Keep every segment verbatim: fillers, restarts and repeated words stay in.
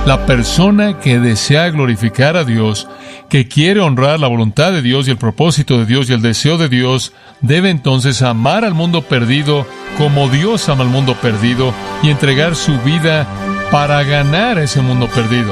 La persona que desea glorificar a Dios, que quiere honrar la voluntad de Dios y el propósito de Dios y el deseo de Dios, debe entonces amar al mundo perdido como Dios ama al mundo perdido y entregar su vida para ganar a ese mundo perdido.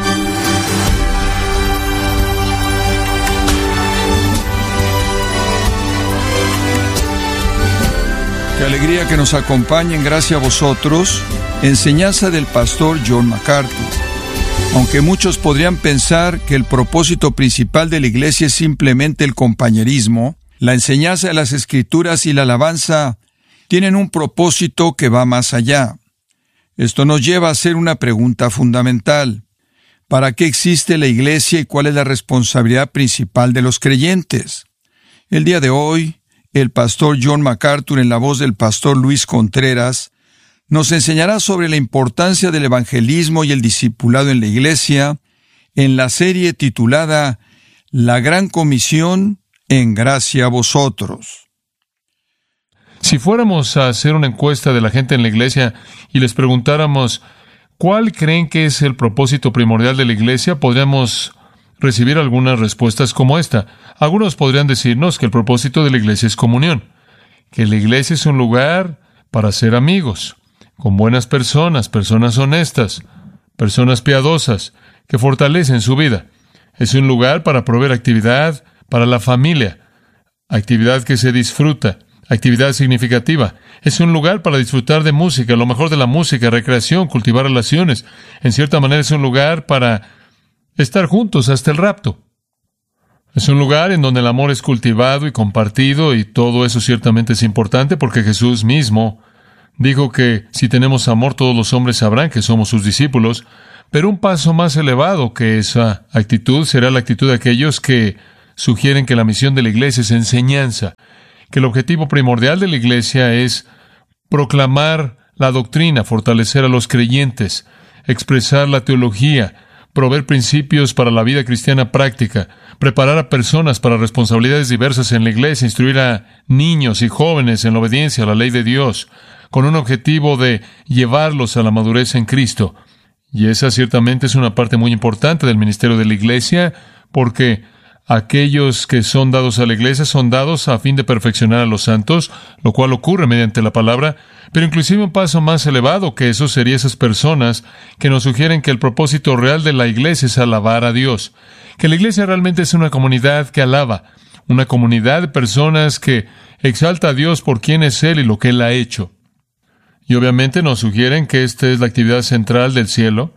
Qué alegría que nos acompañen, gracias a vosotros, enseñanza del pastor John MacArthur. Aunque muchos podrían pensar que el propósito principal de la iglesia es simplemente el compañerismo, la enseñanza de las Escrituras y la alabanza tienen un propósito que va más allá. Esto nos lleva a hacer una pregunta fundamental. ¿Para qué existe la iglesia y cuál es la responsabilidad principal de los creyentes? El día de hoy, el pastor John MacArthur, en la voz del pastor Luis Contreras, nos enseñará sobre la importancia del evangelismo y el discipulado en la iglesia en la serie titulada La Gran Comisión en gracia a vosotros. Si fuéramos a hacer una encuesta de la gente en la iglesia y les preguntáramos ¿cuál creen que es el propósito primordial de la iglesia?, podríamos recibir algunas respuestas como esta. Algunos podrían decirnos que el propósito de la iglesia es comunión, que la iglesia es un lugar para ser amigos, con buenas personas, personas honestas, personas piadosas, que fortalecen su vida. Es un lugar para proveer actividad para la familia, actividad que se disfruta, actividad significativa. Es un lugar para disfrutar de música, lo mejor de la música, recreación, cultivar relaciones. En cierta manera es un lugar para estar juntos hasta el rapto. Es un lugar en donde el amor es cultivado y compartido, y todo eso ciertamente es importante porque Jesús mismo dijo que si tenemos amor todos los hombres sabrán que somos sus discípulos, pero un paso más elevado que esa actitud será la actitud de aquellos que sugieren que la misión de la iglesia es enseñanza, que el objetivo primordial de la iglesia es proclamar la doctrina, fortalecer a los creyentes, expresar la teología, proveer principios para la vida cristiana práctica, preparar a personas para responsabilidades diversas en la iglesia, instruir a niños y jóvenes en la obediencia a la ley de Dios, con un objetivo de llevarlos a la madurez en Cristo. Y esa ciertamente es una parte muy importante del ministerio de la iglesia, porque aquellos que son dados a la iglesia son dados a fin de perfeccionar a los santos, lo cual ocurre mediante la palabra, pero inclusive un paso más elevado que eso sería esas personas que nos sugieren que el propósito real de la iglesia es alabar a Dios, que la iglesia realmente es una comunidad que alaba, una comunidad de personas que exalta a Dios por quién es Él y lo que Él ha hecho. Y obviamente nos sugieren que esta es la actividad central del cielo,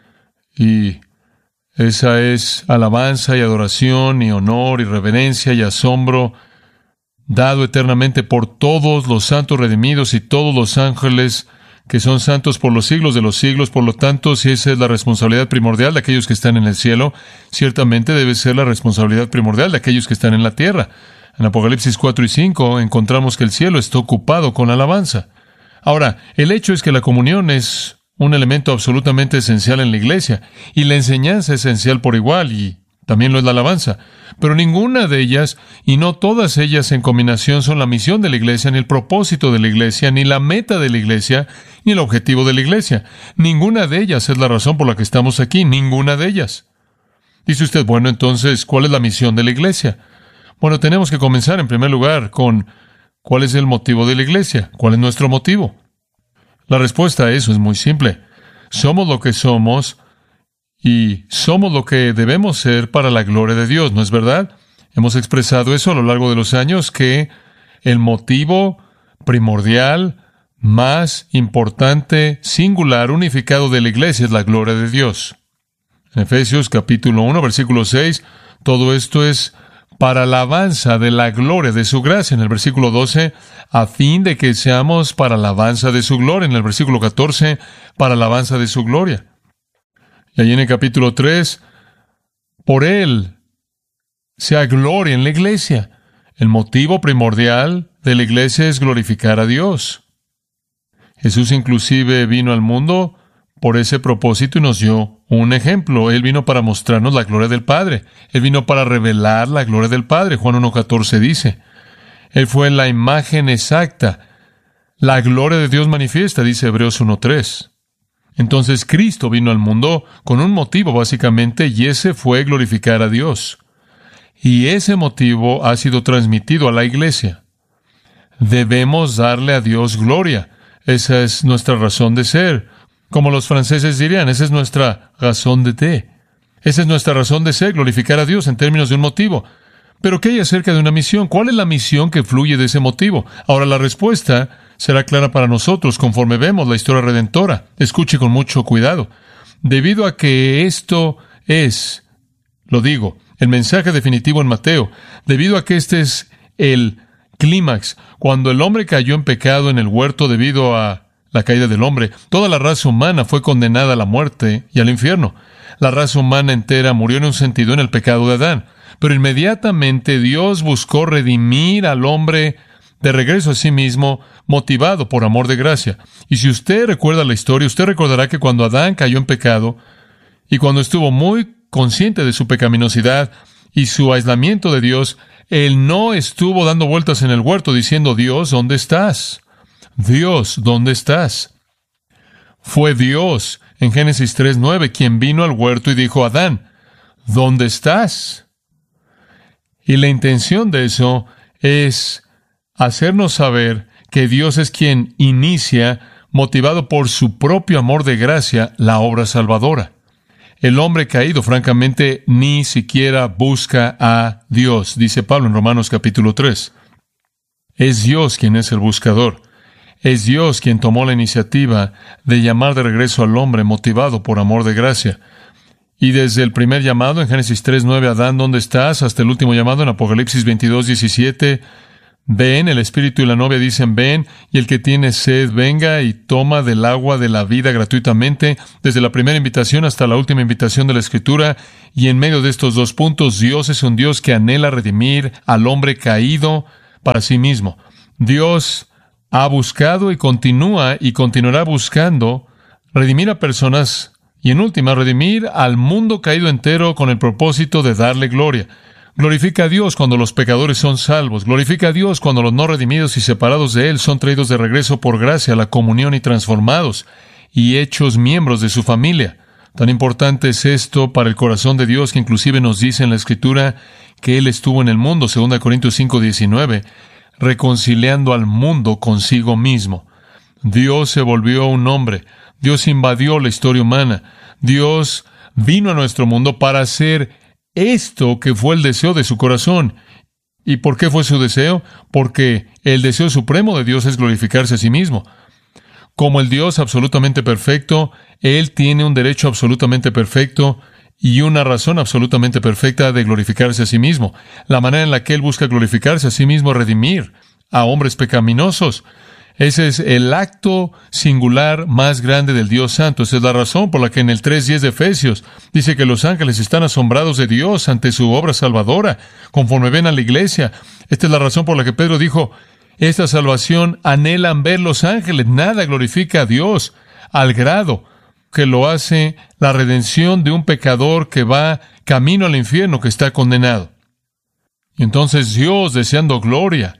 y esa es alabanza y adoración y honor y reverencia y asombro dado eternamente por todos los santos redimidos y todos los ángeles que son santos por los siglos de los siglos. Por lo tanto, si esa es la responsabilidad primordial de aquellos que están en el cielo, ciertamente debe ser la responsabilidad primordial de aquellos que están en la tierra. En Apocalipsis cuatro y cinco encontramos que el cielo está ocupado con alabanza. Ahora, el hecho es que la comunión es un elemento absolutamente esencial en la iglesia, y la enseñanza es esencial por igual, y también lo es la alabanza. Pero ninguna de ellas, y no todas ellas en combinación, son la misión de la iglesia, ni el propósito de la iglesia, ni la meta de la iglesia, ni el objetivo de la iglesia. Ninguna de ellas es la razón por la que estamos aquí, ninguna de ellas. Dice usted, bueno, entonces, ¿cuál es la misión de la iglesia? Bueno, tenemos que comenzar en primer lugar con ¿cuál es el motivo de la iglesia? ¿Cuál es nuestro motivo? La respuesta a eso es muy simple. Somos lo que somos y somos lo que debemos ser para la gloria de Dios, ¿no es verdad? Hemos expresado eso a lo largo de los años, que el motivo primordial, más importante, singular, unificado de la iglesia es la gloria de Dios. En Efesios capítulo uno, versículo seis, todo esto es para la alabanza de la gloria de su gracia. En el versículo doce, a fin de que seamos para la alabanza de su gloria. En el versículo catorce, para la alabanza de su gloria. Y allí en el capítulo tres, por Él sea gloria en la iglesia. El motivo primordial de la iglesia es glorificar a Dios. Jesús inclusive vino al mundo por ese propósito y nos dio un ejemplo. Él vino para mostrarnos la gloria del Padre. Él vino para revelar la gloria del Padre. Juan uno catorce dice. Él fue la imagen exacta. La gloria de Dios manifiesta, dice Hebreos uno tres. Entonces Cristo vino al mundo con un motivo básicamente, y ese fue glorificar a Dios. Y ese motivo ha sido transmitido a la iglesia. Debemos darle a Dios gloria. Esa es nuestra razón de ser. Como los franceses dirían, esa es nuestra razón de té. Esa es nuestra razón de ser, glorificar a Dios en términos de un motivo. Pero ¿qué hay acerca de una misión? ¿Cuál es la misión que fluye de ese motivo? Ahora, la respuesta será clara para nosotros conforme vemos la historia redentora. Escuche con mucho cuidado. Debido a que esto es, lo digo, el mensaje definitivo en Mateo, debido a que este es el clímax, cuando el hombre cayó en pecado en el huerto debido a la caída del hombre, toda la raza humana fue condenada a la muerte y al infierno. La raza humana entera murió en un sentido en el pecado de Adán. Pero inmediatamente Dios buscó redimir al hombre de regreso a sí mismo, motivado por amor de gracia. Y si usted recuerda la historia, usted recordará que cuando Adán cayó en pecado, y cuando estuvo muy consciente de su pecaminosidad y su aislamiento de Dios, él no estuvo dando vueltas en el huerto diciendo, Dios, ¿dónde estás? Dios, ¿dónde estás? Fue Dios, en Génesis tres nueve, quien vino al huerto y dijo, Adán, ¿dónde estás? Y la intención de eso es hacernos saber que Dios es quien inicia, motivado por su propio amor de gracia, la obra salvadora. El hombre caído, francamente, ni siquiera busca a Dios, dice Pablo en Romanos capítulo tres. Es Dios quien es el buscador. Es Dios quien tomó la iniciativa de llamar de regreso al hombre, motivado por amor de gracia. Y desde el primer llamado en Génesis tres nueve, Adán, ¿dónde estás?, hasta el último llamado en Apocalipsis veintidós diecisiete, ven, el Espíritu y la novia dicen, ven, y el que tiene sed, venga y toma del agua de la vida gratuitamente, desde la primera invitación hasta la última invitación de la Escritura, y en medio de estos dos puntos, Dios es un Dios que anhela redimir al hombre caído para sí mismo. Dios ha buscado y continúa y continuará buscando redimir a personas y, en última, redimir al mundo caído entero con el propósito de darle gloria. Glorifica a Dios cuando los pecadores son salvos. Glorifica a Dios cuando los no redimidos y separados de Él son traídos de regreso por gracia a la comunión y transformados y hechos miembros de su familia. Tan importante es esto para el corazón de Dios que inclusive nos dice en la Escritura que Él estuvo en el mundo, segunda Corintios cinco diecinueve, reconciliando al mundo consigo mismo. Dios se volvió un hombre. Dios invadió la historia humana. Dios vino a nuestro mundo para hacer esto que fue el deseo de su corazón. ¿Y por qué fue su deseo? Porque el deseo supremo de Dios es glorificarse a sí mismo. Como el Dios absolutamente perfecto, Él tiene un derecho absolutamente perfecto y una razón absolutamente perfecta de glorificarse a sí mismo. La manera en la que Él busca glorificarse a sí mismo es redimir a hombres pecaminosos. Ese es el acto singular más grande del Dios Santo. Esa es la razón por la que en el tres diez de Efesios dice que los ángeles están asombrados de Dios ante su obra salvadora, conforme ven a la iglesia. Esta es la razón por la que Pedro dijo, esta salvación anhelan ver los ángeles. Nada glorifica a Dios al grado que lo hace la redención de un pecador que va camino al infierno, que está condenado. Y entonces Dios, deseando gloria,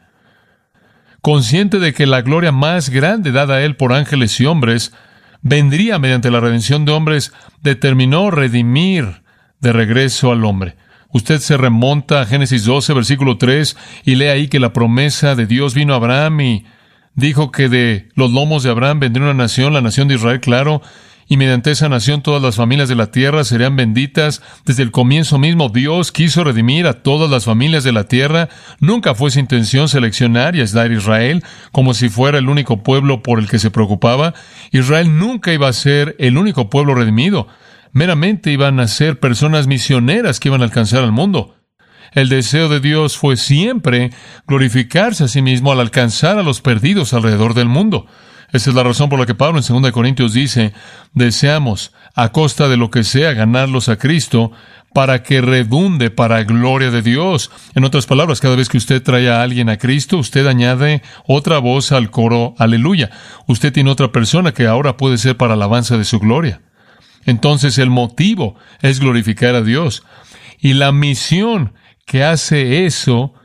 consciente de que la gloria más grande dada a Él por ángeles y hombres vendría mediante la redención de hombres, determinó redimir de regreso al hombre. Usted se remonta a Génesis doce, versículo tres, y lee ahí que la promesa de Dios vino a Abraham y dijo que de los lomos de Abraham vendría una nación, la nación de Israel, claro, y mediante esa nación todas las familias de la tierra serían benditas. Desde el comienzo mismo Dios quiso redimir a todas las familias de la tierra. Nunca fue su intención seleccionar y aislar a Israel como si fuera el único pueblo por el que se preocupaba. Israel nunca iba a ser el único pueblo redimido. Meramente iban a ser personas misioneras que iban a alcanzar al mundo. El deseo de Dios fue siempre glorificarse a sí mismo al alcanzar a los perdidos alrededor del mundo. Esa es la razón por la que Pablo en segunda Corintios dice, deseamos, a costa de lo que sea, ganarlos a Cristo para que redunde para gloria de Dios. En otras palabras, cada vez que usted trae a alguien a Cristo, usted añade otra voz al coro, aleluya. Usted tiene otra persona que ahora puede ser para alabanza de su gloria. Entonces el motivo es glorificar a Dios. Y la misión que hace eso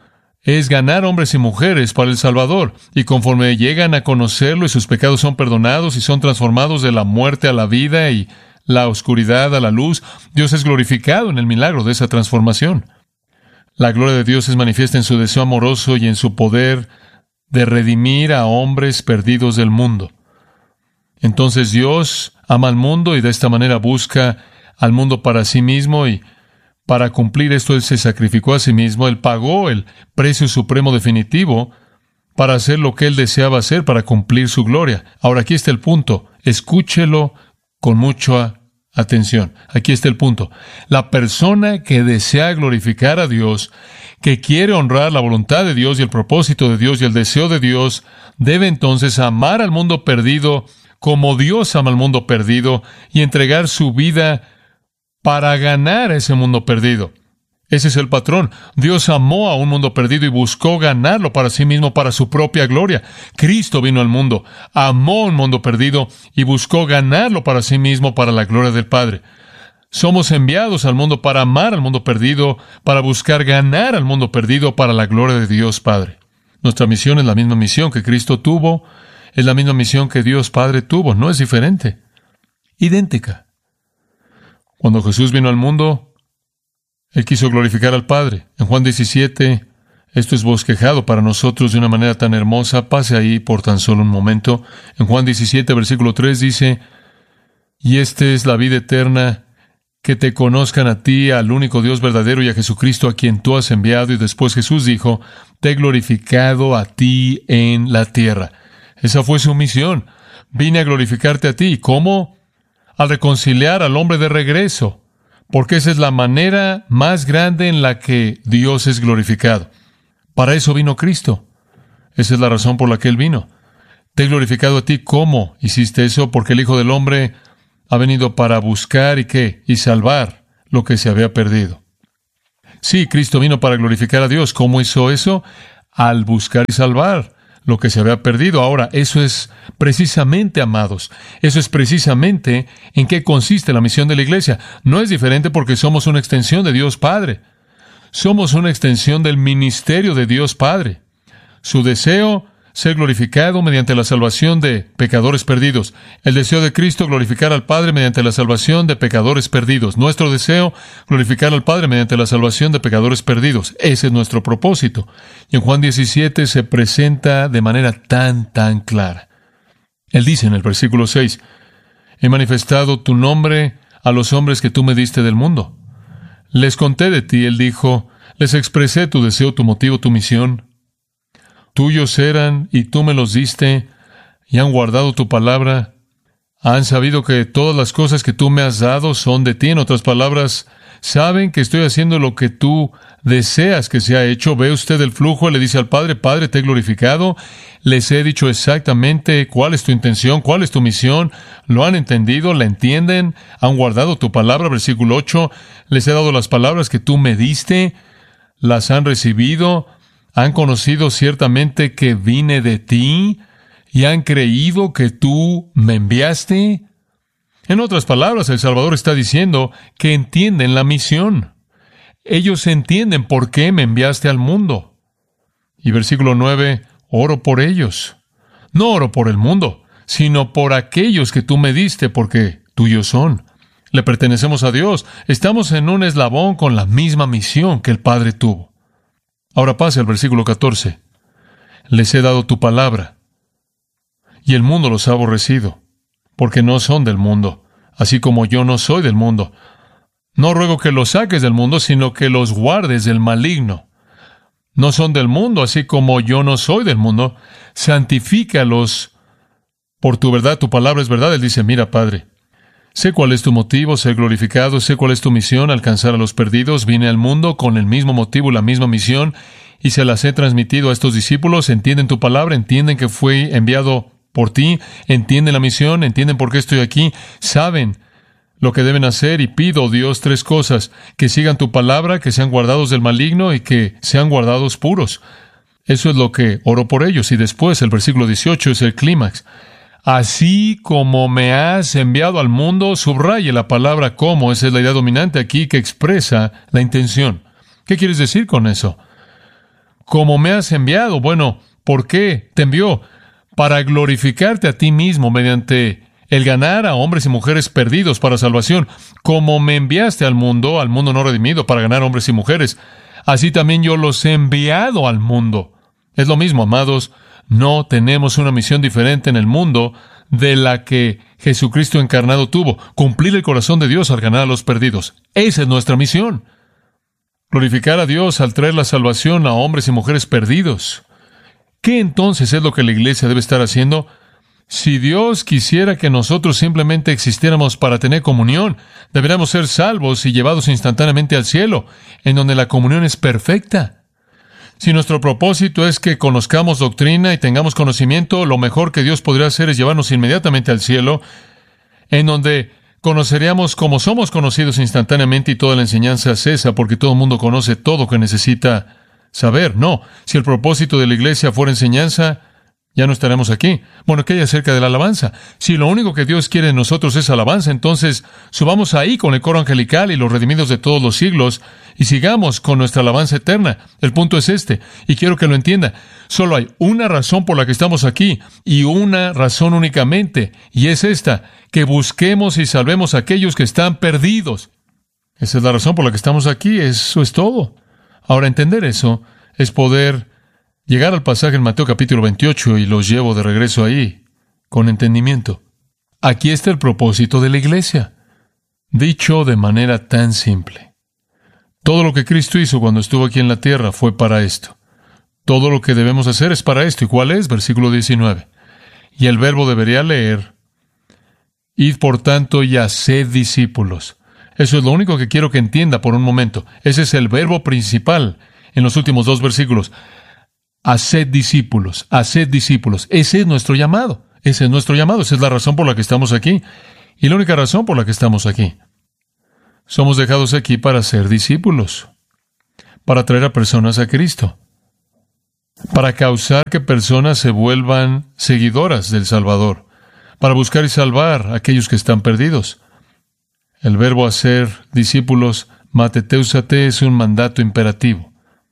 es ganar hombres y mujeres para el Salvador. Y conforme llegan a conocerlo y sus pecados son perdonados y son transformados de la muerte a la vida y la oscuridad a la luz, Dios es glorificado en el milagro de esa transformación. La gloria de Dios es manifiesta en su deseo amoroso y en su poder de redimir a hombres perdidos del mundo. Entonces Dios ama al mundo y de esta manera busca al mundo para sí mismo, y para cumplir esto Él se sacrificó a sí mismo. Él pagó el precio supremo definitivo para hacer lo que Él deseaba hacer, para cumplir su gloria. Ahora aquí está el punto. Escúchelo con mucha atención. Aquí está el punto. La persona que desea glorificar a Dios, que quiere honrar la voluntad de Dios y el propósito de Dios y el deseo de Dios, debe entonces amar al mundo perdido como Dios ama al mundo perdido y entregar su vida para ganar a ese mundo perdido. Ese es el patrón. Dios amó a un mundo perdido y buscó ganarlo para sí mismo, para su propia gloria. Cristo vino al mundo, amó a un mundo perdido y buscó ganarlo para sí mismo, para la gloria del Padre. Somos enviados al mundo para amar al mundo perdido, para buscar ganar al mundo perdido para la gloria de Dios Padre. Nuestra misión es la misma misión que Cristo tuvo, es la misma misión que Dios Padre tuvo, no es diferente, idéntica. Cuando Jesús vino al mundo, Él quiso glorificar al Padre. En Juan diecisiete, esto es bosquejado para nosotros de una manera tan hermosa. Pase ahí por tan solo un momento. En Juan diecisiete, versículo tres dice, y esta es la vida eterna, que te conozcan a ti, al único Dios verdadero, y a Jesucristo a quien tú has enviado. Y después Jesús dijo, te he glorificado a ti en la tierra. Esa fue su misión. Vine a glorificarte a ti. ¿Cómo? Al reconciliar al hombre de regreso. Porque esa es la manera más grande en la que Dios es glorificado. Para eso vino Cristo. Esa es la razón por la que Él vino. Te he glorificado a ti. ¿Cómo hiciste eso? Porque el Hijo del Hombre ha venido para buscar y qué, y salvar lo que se había perdido. Sí, Cristo vino para glorificar a Dios. ¿Cómo hizo eso? Al buscar y salvar lo que se había perdido. Ahora, eso es precisamente, amados, eso es precisamente en qué consiste la misión de la iglesia. No es diferente porque somos una extensión de Dios Padre. Somos una extensión del ministerio de Dios Padre. Su deseo, ser glorificado mediante la salvación de pecadores perdidos. El deseo de Cristo, glorificar al Padre mediante la salvación de pecadores perdidos. Nuestro deseo, glorificar al Padre mediante la salvación de pecadores perdidos. Ese es nuestro propósito. Y en Juan diecisiete se presenta de manera tan, tan clara. Él dice en el versículo seis, he manifestado tu nombre a los hombres que tú me diste del mundo. Les conté de ti, Él dijo, les expresé tu deseo, tu motivo, tu misión. Tuyos eran, y tú me los diste, y han guardado tu palabra. Han sabido que todas las cosas que tú me has dado son de ti. En otras palabras, saben que estoy haciendo lo que tú deseas que sea hecho. ¿Ve usted el flujo? Le dice al Padre, Padre, te he glorificado. Les he dicho exactamente cuál es tu intención, cuál es tu misión. Lo han entendido, la entienden, han guardado tu palabra. Versículo ocho, les he dado las palabras que tú me diste, las han recibido. Han conocido ciertamente que vine de ti y han creído que tú me enviaste. En otras palabras, el Salvador está diciendo que entienden la misión. Ellos entienden por qué me enviaste al mundo. Y versículo nueve, oro por ellos. No oro por el mundo, sino por aquellos que tú me diste, porque tuyos son. Le pertenecemos a Dios. Estamos en un eslabón con la misma misión que el Padre tuvo. Ahora pase al versículo catorce. Les he dado tu palabra, y el mundo los ha aborrecido, porque no son del mundo, así como yo no soy del mundo. No ruego que los saques del mundo, sino que los guardes del maligno. No son del mundo, así como yo no soy del mundo. Santifícalos por tu verdad, tu palabra es verdad. Él dice, mira, Padre, sé cuál es tu motivo, ser glorificado, sé cuál es tu misión, alcanzar a los perdidos. Vine al mundo con el mismo motivo y la misma misión, y se las he transmitido a estos discípulos. Entienden tu palabra, entienden que fui enviado por ti, entienden la misión, entienden por qué estoy aquí, saben lo que deben hacer, y pido, Dios, tres cosas: que sigan tu palabra, que sean guardados del maligno y que sean guardados puros. Eso es lo que oro por ellos. Y después el versículo dieciocho es el clímax. Así como me has enviado al mundo, subraye la palabra como. Esa es la idea dominante aquí que expresa la intención. ¿Qué quieres decir con eso? como me has enviado. Bueno, ¿por qué te envió? Para glorificarte a ti mismo mediante el ganar a hombres y mujeres perdidos para salvación. Como me enviaste al mundo, al mundo no redimido, para ganar hombres y mujeres, así también yo los he enviado al mundo. Es lo mismo, amados. No tenemos una misión diferente en el mundo de la que Jesucristo encarnado tuvo: cumplir el corazón de Dios al ganar a los perdidos. Esa es nuestra misión. Glorificar a Dios al traer la salvación a hombres y mujeres perdidos. ¿Qué entonces es lo que la iglesia debe estar haciendo? Si Dios quisiera que nosotros simplemente existiéramos para tener comunión, deberíamos ser salvos y llevados instantáneamente al cielo, en donde la comunión es perfecta. Si nuestro propósito es que conozcamos doctrina y tengamos conocimiento, lo mejor que Dios podría hacer es llevarnos inmediatamente al cielo, en donde conoceríamos como somos conocidos instantáneamente y toda la enseñanza cesa, porque todo el mundo conoce todo lo que necesita saber. No, si el propósito de la iglesia fuera enseñanza, ya no estaremos aquí. Bueno, ¿qué hay acerca de la alabanza? Si lo único que Dios quiere de nosotros es alabanza, entonces subamos ahí con el coro angelical y los redimidos de todos los siglos y sigamos con nuestra alabanza eterna. El punto es este, y quiero que lo entienda. Solo hay una razón por la que estamos aquí, y una razón únicamente, y es esta: que busquemos y salvemos a aquellos que están perdidos. Esa es la razón por la que estamos aquí, eso es todo. Ahora, entender eso es poder llegar al pasaje en Mateo capítulo veintiocho, y los llevo de regreso ahí, con entendimiento. Aquí está el propósito de la iglesia, dicho de manera tan simple. Todo lo que Cristo hizo cuando estuvo aquí en la tierra fue para esto. Todo lo que debemos hacer es para esto. ¿Y cuál es? Versículo diecinueve. Y el verbo debería leer: id por tanto y haced discípulos. Eso es lo único que quiero que entienda por un momento. Ese es el verbo principal en los últimos dos versículos. Haced discípulos, haced discípulos. Ese es nuestro llamado. Ese es nuestro llamado. Esa es la razón por la que estamos aquí. Y la única razón por la que estamos aquí. Somos dejados aquí para ser discípulos, para traer a personas a Cristo, para causar que personas se vuelvan seguidoras del Salvador, para buscar y salvar a aquellos que están perdidos. El verbo hacer discípulos, mateteusate, es un mandato imperativo.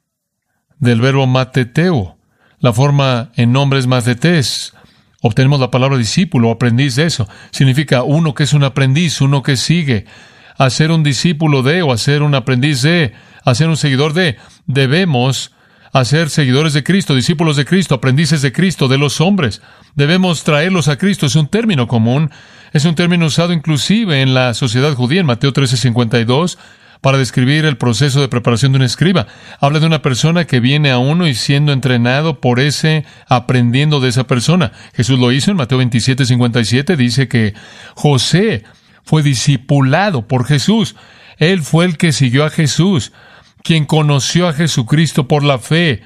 Del verbo mateteo, la forma en nombre es matetes. Obtenemos la palabra discípulo, aprendiz de eso. Significa uno que es un aprendiz, uno que sigue. Hacer un discípulo de, o hacer un aprendiz de, hacer un seguidor de. Debemos hacer seguidores de Cristo, discípulos de Cristo, aprendices de Cristo, de los hombres. Debemos traerlos a Cristo. Es un término común. Es un término usado inclusive en la sociedad judía, en Mateo trece cincuenta y dos, para describir el proceso de preparación de un escriba. Habla de una persona que viene a uno y siendo entrenado por ese, aprendiendo de esa persona. Jesús lo hizo en Mateo veintisiete cincuenta y siete. Dice que José fue discipulado por Jesús. Él fue el que siguió a Jesús, quien conoció a Jesucristo por la fe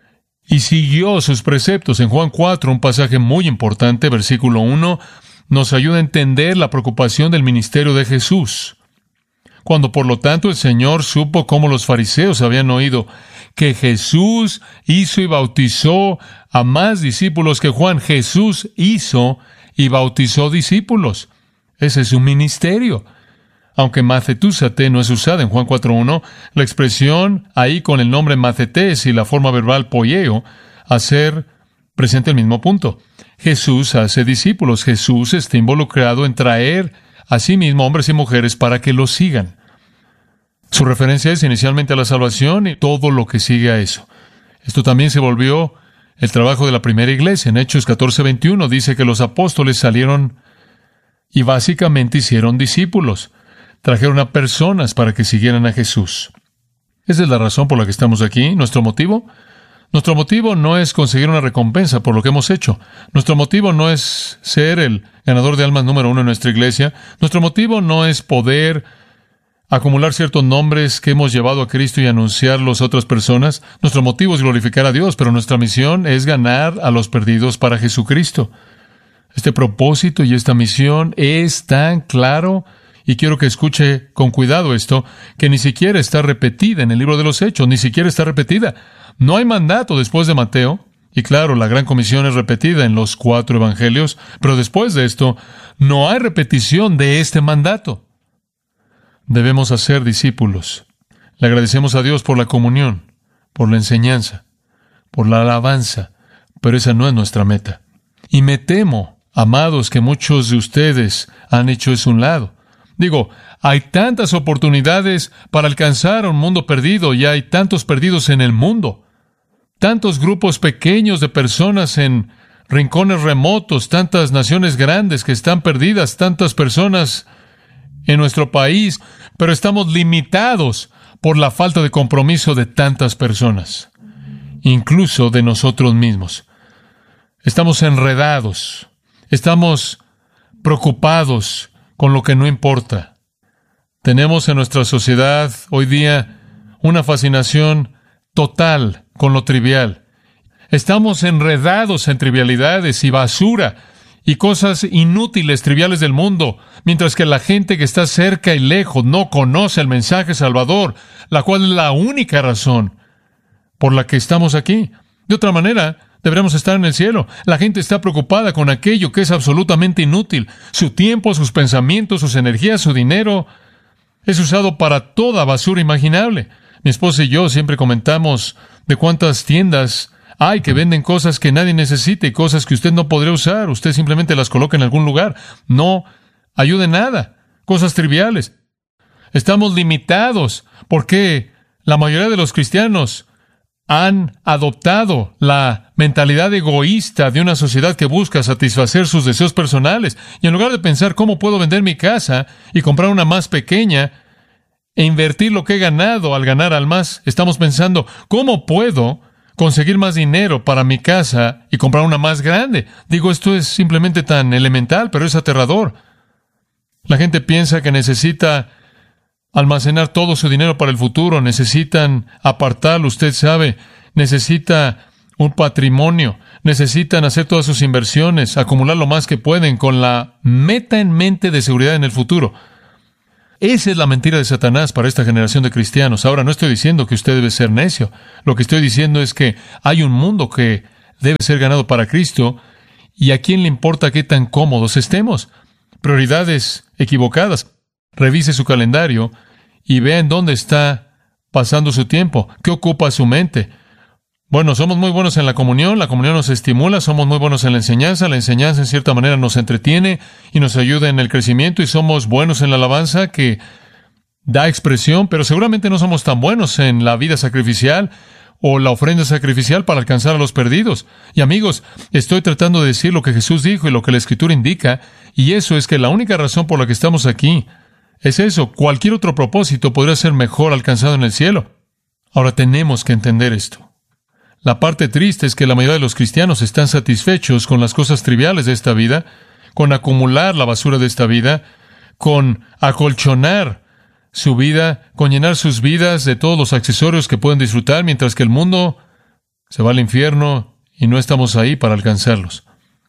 y siguió sus preceptos. En Juan cuatro, un pasaje muy importante, versículo uno, nos ayuda a entender la preocupación del ministerio de Jesús. Cuando, por lo tanto, el Señor supo cómo los fariseos habían oído que Jesús hizo y bautizó a más discípulos que Juan. Jesús hizo y bautizó discípulos. Ese es su ministerio. Aunque matetúsate no es usada en Juan cuatro uno, la expresión ahí con el nombre macetés y la forma verbal poieo, hacer, presenta el mismo punto. Jesús hace discípulos. Jesús está involucrado en traer a sí mismo hombres y mujeres para que los sigan. Su referencia es inicialmente a la salvación y todo lo que sigue a eso. Esto también se volvió el trabajo de la primera iglesia. En Hechos catorce veintiuno dice que los apóstoles salieron y básicamente hicieron discípulos. Trajeron a personas para que siguieran a Jesús. Esa es la razón por la que estamos aquí. ¿Nuestro motivo? Nuestro motivo no es conseguir una recompensa por lo que hemos hecho. Nuestro motivo no es ser el ganador de almas número uno en nuestra iglesia. Nuestro motivo no es poder acumular ciertos nombres que hemos llevado a Cristo y anunciarlos a otras personas. Nuestro motivo es glorificar a Dios, pero nuestra misión es ganar a los perdidos para Jesucristo. Este propósito y esta misión es tan claro, y quiero que escuche con cuidado esto, que ni siquiera está repetida en el libro de los Hechos, ni siquiera está repetida. No hay mandato después de Mateo, y claro, la gran comisión es repetida en los cuatro evangelios, pero después de esto, no hay repetición de este mandato. Debemos hacer discípulos. Le agradecemos a Dios por la comunión, por la enseñanza, por la alabanza, pero esa no es nuestra meta. Y me temo, amados, que muchos de ustedes han hecho eso a un lado. Digo, hay tantas oportunidades para alcanzar a un mundo perdido y hay tantos perdidos en el mundo. Tantos grupos pequeños de personas en rincones remotos, tantas naciones grandes que están perdidas, tantas personas en nuestro país, pero estamos limitados por la falta de compromiso de tantas personas, incluso de nosotros mismos. Estamos enredados, estamos preocupados con lo que no importa. Tenemos en nuestra sociedad hoy día una fascinación total con lo trivial. Estamos enredados en trivialidades y basura y cosas inútiles, triviales del mundo, mientras que la gente que está cerca y lejos no conoce el mensaje salvador, la cual es la única razón por la que estamos aquí. De otra manera, deberíamos estar en el cielo. La gente está preocupada con aquello que es absolutamente inútil. Su tiempo, sus pensamientos, sus energías, su dinero es usado para toda basura imaginable. Mi esposa y yo siempre comentamos de cuántas tiendas hay que venden cosas que nadie necesita y cosas que usted no podría usar. Usted simplemente las coloca en algún lugar. No ayuda en nada. Cosas triviales. Estamos limitados porque la mayoría de los cristianos han adoptado la mentalidad egoísta de una sociedad que busca satisfacer sus deseos personales. Y en lugar de pensar cómo puedo vender mi casa y comprar una más pequeña e invertir lo que he ganado al ganar al más, estamos pensando, ¿cómo puedo conseguir más dinero para mi casa y comprar una más grande? Digo, esto es simplemente tan elemental, pero es aterrador. La gente piensa que necesita almacenar todo su dinero para el futuro, necesitan apartarlo, usted sabe, necesita un patrimonio, necesitan hacer todas sus inversiones, acumular lo más que pueden con la meta en mente de seguridad en el futuro. Esa es la mentira de Satanás para esta generación de cristianos. Ahora, no estoy diciendo que usted debe ser necio. Lo que estoy diciendo es que hay un mundo que debe ser ganado para Cristo, y a quién le importa qué tan cómodos estemos. Prioridades equivocadas. Revise su calendario y vea en dónde está pasando su tiempo, qué ocupa su mente. Bueno, somos muy buenos en la comunión, la comunión nos estimula, somos muy buenos en la enseñanza, la enseñanza en cierta manera nos entretiene y nos ayuda en el crecimiento, y somos buenos en la alabanza que da expresión, pero seguramente no somos tan buenos en la vida sacrificial o la ofrenda sacrificial para alcanzar a los perdidos. Y amigos, estoy tratando de decir lo que Jesús dijo y lo que la Escritura indica, y eso es que la única razón por la que estamos aquí es eso. Cualquier otro propósito podría ser mejor alcanzado en el cielo. Ahora tenemos que entender esto. La parte triste es que la mayoría de los cristianos están satisfechos con las cosas triviales de esta vida, con acumular la basura de esta vida, con acolchonar su vida, con llenar sus vidas de todos los accesorios que pueden disfrutar, mientras que el mundo se va al infierno y no estamos ahí para alcanzarlos.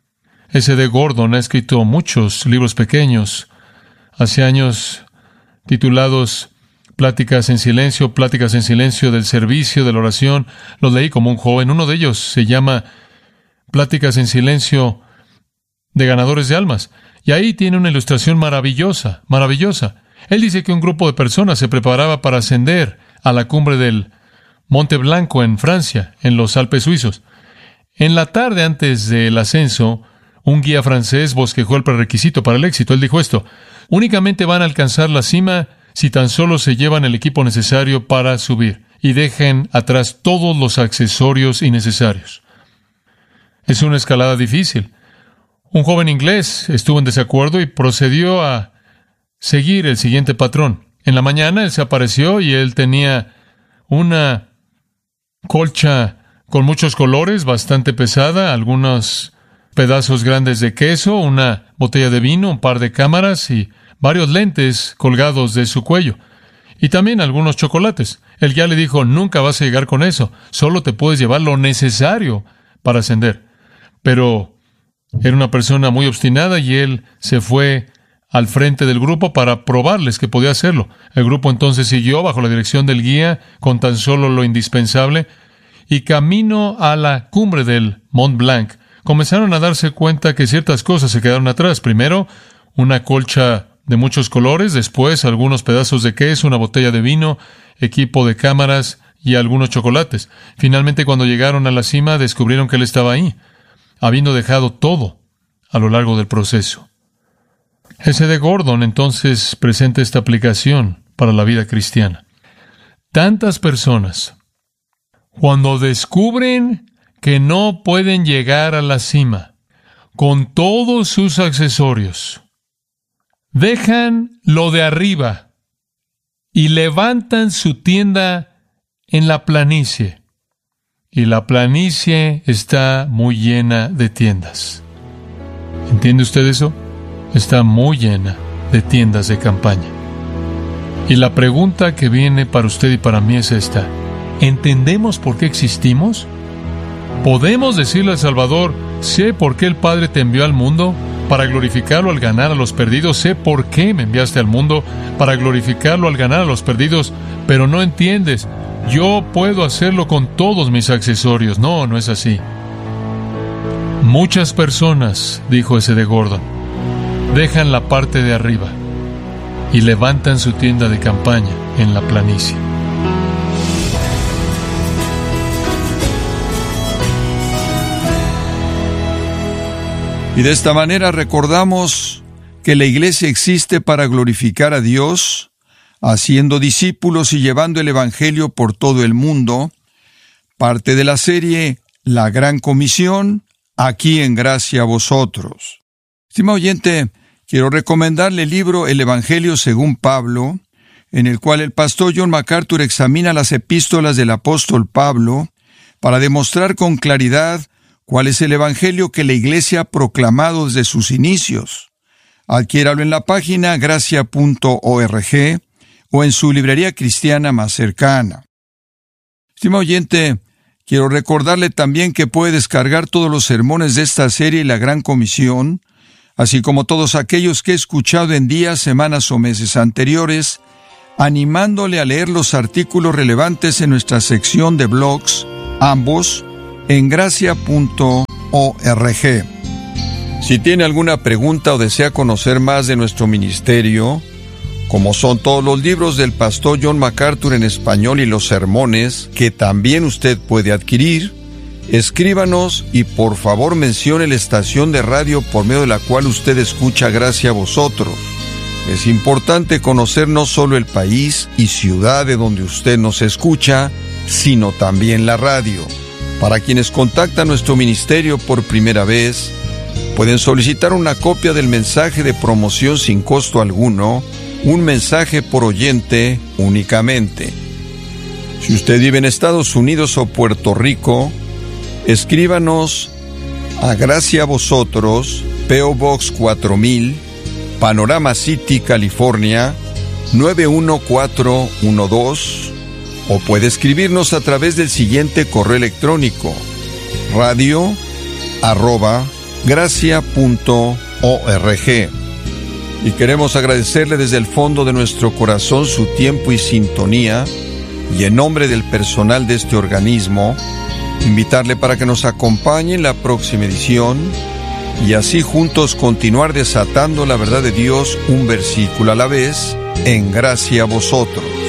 S D Gordon ha escrito muchos libros pequeños hace años titulados Pláticas en silencio, pláticas en silencio del servicio, de la oración. Los leí como un joven. Uno de ellos se llama Pláticas en silencio de ganadores de almas. Y ahí tiene una ilustración maravillosa, maravillosa. Él dice que un grupo de personas se preparaba para ascender a la cumbre del Monte Blanco en Francia, en los Alpes suizos. En la tarde antes del ascenso, un guía francés bosquejó el prerequisito para el éxito. Él dijo esto: únicamente van a alcanzar la cima si tan solo se llevan el equipo necesario para subir y dejen atrás todos los accesorios innecesarios. Es una escalada difícil. Un joven inglés estuvo en desacuerdo y procedió a seguir el siguiente patrón. En la mañana él se apareció y él tenía una colcha con muchos colores, bastante pesada, algunos pedazos grandes de queso, una botella de vino, un par de cámaras y varios lentes colgados de su cuello, y también algunos chocolates. El guía le dijo: nunca vas a llegar con eso, solo te puedes llevar lo necesario para ascender. Pero era una persona muy obstinada y él se fue al frente del grupo para probarles que podía hacerlo. El grupo entonces siguió bajo la dirección del guía con tan solo lo indispensable, y camino a la cumbre del Mont Blanc comenzaron a darse cuenta que ciertas cosas se quedaron atrás. Primero, una colcha de muchos colores, después algunos pedazos de queso, una botella de vino, equipo de cámaras y algunos chocolates. Finalmente, cuando llegaron a la cima, descubrieron que Él estaba ahí, habiendo dejado todo a lo largo del proceso. ese de Gordon entonces presenta esta aplicación para la vida cristiana. Tantas personas, cuando descubren que no pueden llegar a la cima con todos sus accesorios, dejan lo de arriba y levantan su tienda en la planicie. Y la planicie está muy llena de tiendas. ¿Entiende usted eso? Está muy llena de tiendas de campaña. Y la pregunta que viene para usted y para mí es esta: ¿entendemos por qué existimos? ¿Podemos decirle al Salvador: sé por qué el Padre te envió al mundo, para glorificarlo al ganar a los perdidos? Sé por qué me enviaste al mundo, para glorificarlo al ganar a los perdidos, pero no entiendes. Yo puedo hacerlo con todos mis accesorios. No, no es así. Muchas personas, dijo ese de Gordon, dejan la parte de arriba y levantan su tienda de campaña en la planicie. Y de esta manera recordamos que la iglesia existe para glorificar a Dios, haciendo discípulos y llevando el Evangelio por todo el mundo, parte de la serie La Gran Comisión, aquí en Gracia a Vosotros. Estimado oyente, quiero recomendarle el libro El Evangelio según Pablo, en el cual el pastor John MacArthur examina las epístolas del apóstol Pablo para demostrar con claridad cuál es el Evangelio que la iglesia ha proclamado desde sus inicios. Adquiéralo en la página gracia punto org o en su librería cristiana más cercana. Estimado oyente, quiero recordarle también que puede descargar todos los sermones de esta serie La Gran Comisión, así como todos aquellos que he escuchado en días, semanas o meses anteriores, animándole a leer los artículos relevantes en nuestra sección de blogs, ambos en gracia punto org. Si tiene alguna pregunta o desea conocer más de nuestro ministerio, como son todos los libros del pastor John MacArthur en español y los sermones que también usted puede adquirir, escríbanos y por favor mencione la estación de radio por medio de la cual usted escucha Gracia a Vosotros. Es importante conocer no solo el país y ciudad de donde usted nos escucha, sino también la radio. Para quienes contactan nuestro ministerio por primera vez, pueden solicitar una copia del mensaje de promoción sin costo alguno, un mensaje por oyente únicamente. Si usted vive en Estados Unidos o Puerto Rico, escríbanos a Gracia a Vosotros, P O Box cuatro mil, Panorama City, California, nueve uno cuatro uno dos, o puede escribirnos a través del siguiente correo electrónico: radio arroba gracia punto org. Y queremos agradecerle desde el fondo de nuestro corazón su tiempo y sintonía, y en nombre del personal de este organismo, invitarle para que nos acompañe en la próxima edición, y así juntos continuar desatando la verdad de Dios un versículo a la vez, en Gracia a Vosotros.